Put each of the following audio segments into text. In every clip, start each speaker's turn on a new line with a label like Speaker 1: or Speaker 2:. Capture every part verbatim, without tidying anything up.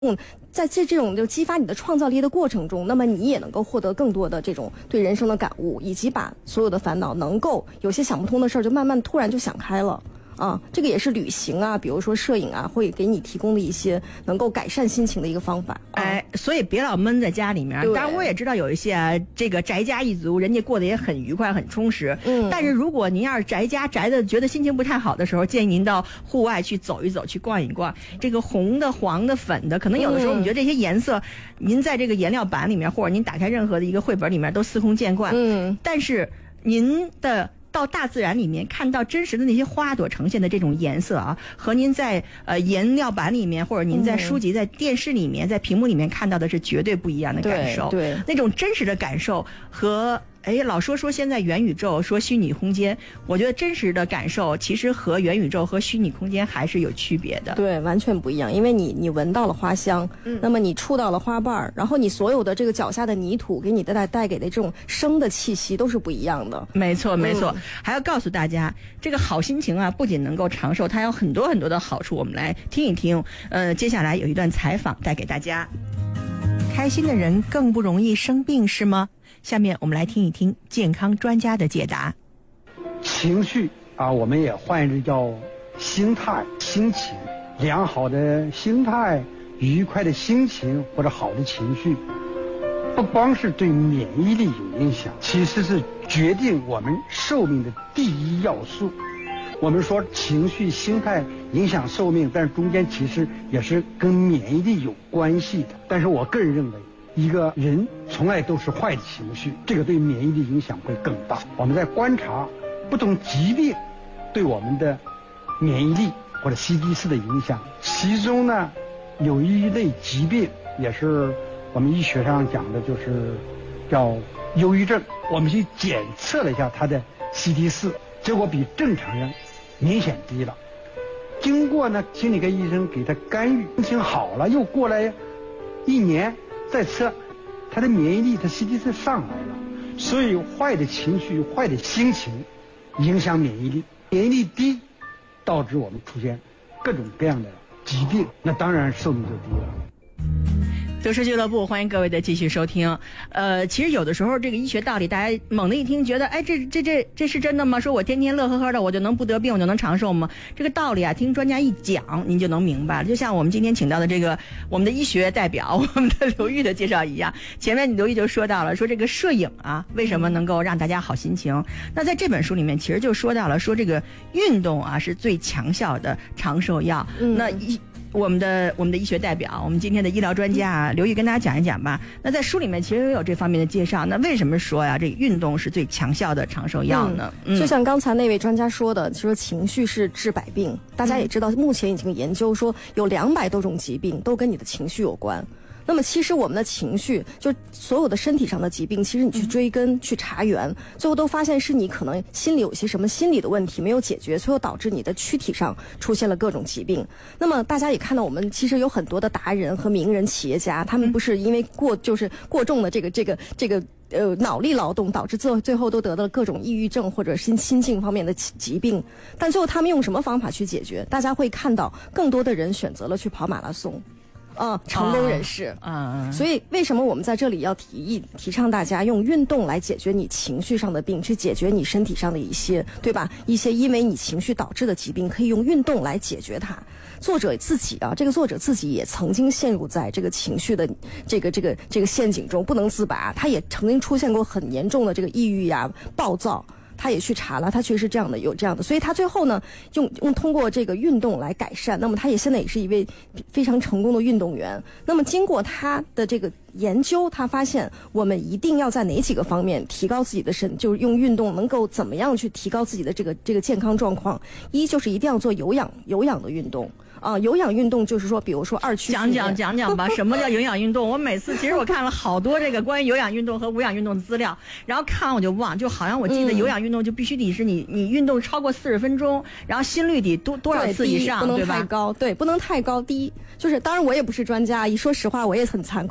Speaker 1: 嗯，在这这种就激发你的创造力的过程中，那么你也能够获得更多的这种对人生的感悟，以及把所有的烦恼能够有些想不通的事儿，就慢慢突然就想开了。啊，这个也是旅行啊，比如说摄影啊，会给你提供的一些能够改善心情的一个方法。
Speaker 2: 啊、哎，所以别老闷在家里面。当然，我也知道有一些啊，这个宅家一族，人家过得也很愉快、很充实。嗯。但是如果您要是宅家宅的觉得心情不太好的时候，建议您到户外去走一走，去逛一逛。这个红的、黄的、粉的，可能有的时候你觉得这些颜色，嗯、您在这个颜料板里面，或者您打开任何的一个绘本里面都司空见惯。嗯。但是您的。到大自然里面看到真实的那些花朵呈现的这种颜色啊，和您在呃颜料板里面，或者您在书籍、在电视里面、在屏幕里面看到的是绝对不一样的感受。
Speaker 1: 对，对，
Speaker 2: 那种真实的感受和。哎，老说说现在元宇宙，说虚拟空间，我觉得真实的感受其实和元宇宙和虚拟空间还是有区别的。
Speaker 1: 对，完全不一样，因为你你闻到了花香，嗯，那么你触到了花瓣，然后你所有的这个脚下的泥土给你带带给的这种生的气息都是不一样的。
Speaker 2: 没错，没错，嗯、还要告诉大家，这个好心情啊，不仅能够长寿，它有很多很多的好处。我们来听一听，呃，接下来有一段采访带给大家。开心的人更不容易生病，是吗？下面我们来听一听健康专家的解答。
Speaker 3: 情绪啊，我们也换一个叫心态、心情。良好的心态、愉快的心情或者好的情绪，不光是对免疫力有影响，其实是决定我们寿命的第一要素。我们说情绪、心态影响寿命，但是中间其实也是跟免疫力有关系的。但是我个人认为，一个人从来都是坏的情绪，这个对免疫力影响会更大。我们在观察不同疾病对我们的免疫力或者 C D 四 的影响，其中呢有一类疾病也是我们医学上讲的，就是叫忧郁症。我们去检测了一下他的 C D 四， 结果比正常人明显低了。经过呢心理科医生给他干预，心情好了，又过来一年再测，他的免疫力他 C D 四 上来了。所以坏的情绪、坏的心情影响免疫力，免疫力低导致我们出现各种各样的疾病，那当然寿命就低了。
Speaker 2: 德师俱乐部，欢迎各位的继续收听。呃，其实有的时候这个医学道理，大家猛地一听，觉得哎，这这这这是真的吗？说我天天乐呵呵的，我就能不得病，我就能长寿吗？这个道理啊，听专家一讲，您就能明白了。就像我们今天请到的这个我们的医学代表，我们的刘玉的介绍一样，前面刘玉就说到了，说这个摄影啊，为什么能够让大家好心情？那在这本书里面，其实就说到了，说这个运动啊是最强效的长寿药。嗯、那一。我们的我们的医学代表，我们今天的医疗专家啊，刘毅跟大家讲一讲吧。那在书里面其实也有这方面的介绍。那为什么说呀，这个运动是最强效的长寿药呢？
Speaker 1: 嗯、就像刚才那位专家说的，说情绪是治百病。大家也知道，目前已经研究说有两百多种疾病都跟你的情绪有关。那么其实我们的情绪，就所有的身体上的疾病，其实你去追根、嗯、去查源，最后都发现是你可能心里有些什么心理的问题没有解决，最后导致你的躯体上出现了各种疾病。那么大家也看到，我们其实有很多的达人和名人、企业家，他们不是因为过就是过重的这个这个这个呃脑力劳动，导致最最后都得到了各种抑郁症或者心心境方面的疾病，但最后他们用什么方法去解决？大家会看到更多的人选择了去跑马拉松。啊、呃，成功人士啊、uh, uh, 所以为什么我们在这里要提议提倡大家用运动来解决你情绪上的病，去解决你身体上的一些，对吧？一些因为你情绪导致的疾病，可以用运动来解决它。作者自己啊，这个作者自己也曾经陷入在这个情绪的这个这个这个陷阱中不能自拔，他也曾经出现过很严重的这个抑郁呀、暴躁。他也去查了，他确实是这样的，有这样的，所以他最后呢，用用通过这个运动来改善。那么他也现在也是一位非常成功的运动员。那么经过他的这个研究，他发现我们一定要在哪几个方面提高自己的身，就是用运动能够怎么样去提高自己的这个这个健康状况。一就是一定要做有氧有氧的运动。啊，有氧运动就是说，比如说二区
Speaker 2: 讲讲讲讲吧，什么叫有氧运动？我每次其实我看了好多这个关于有氧运动和无氧运动的资料，然后看完我就忘，就好像我记得有氧运动就必须得是你你运动超过四十分钟，然后心率得多多少次以上，
Speaker 1: 不能太高，对，不能太高，低。就是当然我也不是专家，一说实话我也很惭愧，因为我也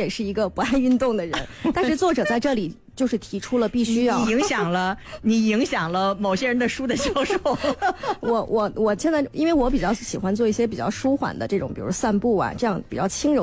Speaker 1: 也是一个不爱运动的人，但是作者在这里就是提出了必须要
Speaker 2: 你影响了你影响了某些人的书的销售。
Speaker 1: 我我我现在因为我比较喜欢做一些比较舒缓的这种，比如散步啊，这样比较轻柔